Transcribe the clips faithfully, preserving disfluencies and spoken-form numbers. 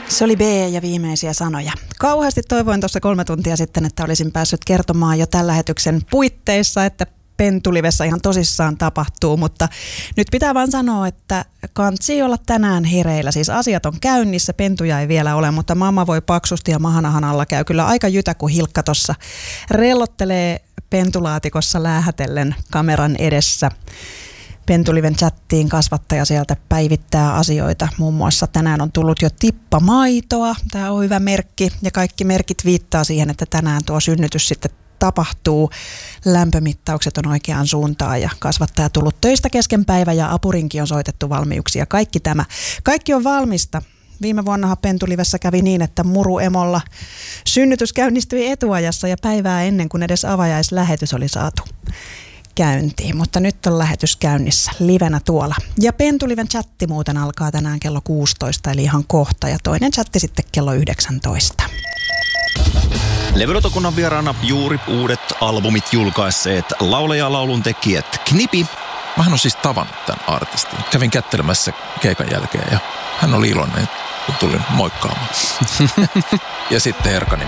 Se oli B ja viimeisiä sanoja. Kauheasti toivoin tuossa kolme tuntia sitten, että olisin päässyt kertomaan jo tämän lähetyksen puitteissa, että Pentulivessa ihan tosissaan tapahtuu, mutta nyt pitää vaan sanoa, että kansi olla tänään hereillä. Siis asiat on käynnissä, pentuja ei vielä ole, mutta mamma voi paksusti ja mahanahan alla käy kyllä aika jytä, kun Hilkka tuossa rellottelee pentulaatikossa läähätellen kameran edessä. Pentuliven chattiin kasvattaja sieltä päivittää asioita. Muun muassa tänään on tullut jo tippa maitoa. Tämä on hyvä merkki ja kaikki merkit viittaa siihen, että tänään tuo synnytys sitten tapahtuu. Lämpömittaukset on oikeaan suuntaan ja kasvattaja tullut töistä kesken päivä ja apurinkin on soitettu valmiuksia. Kaikki tämä. Kaikki on valmista. Viime vuonnahan Pentulivessä kävi niin, että muruemolla synnytys käynnistyi etuajassa ja päivää ennen kuin edes avajaislähetys oli saatu käyntiin, mutta nyt on lähetys käynnissä livenä tuolla. Ja Pentuliven chatti muuten alkaa tänään kello kuusitoista, eli ihan kohta, ja toinen chatti sitten kello yhdeksäntoista. Levylautakunnan vieraana juuri uudet albumit julkaisseet laulaja ja lauluntekijät Knipi. Mähän on siis tavannut tämän artistin. Kävin kättelemässä keikan jälkeen ja hän oli iloinen, kun tulin moikkaamaan. Ja sitten Erkani.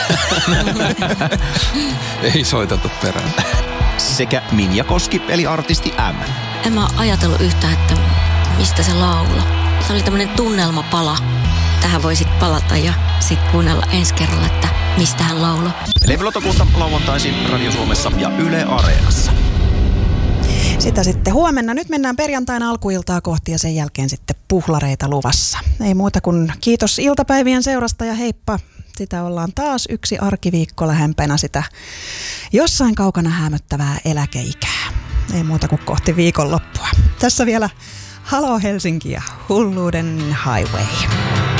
Ei soiteltu perään. Sekä Minja Koski, eli artisti M. En mä ajatellut yhtään, että mistä se laula. Se oli tämmönen tunnelmapala. Tähän voisit palata ja sitten kuunnella ensi kerralla, että mistä hän lauloi. Levylautakunta lauantaisin Radio Suomessa ja Yle Areenassa. Sitä sitten huomenna. Nyt mennään perjantaina alkuiltaa kohti ja sen jälkeen sitten puhlareita luvassa. Ei muuta kuin kiitos iltapäivien seurasta ja heippa. Sitä ollaan taas yksi arkiviikko lähempänä sitä jossain kaukana häämöttävää eläkeikää. Ei muuta kuin kohti viikonloppua. Tässä vielä Halo Helsinki ja Hulluuden Highway.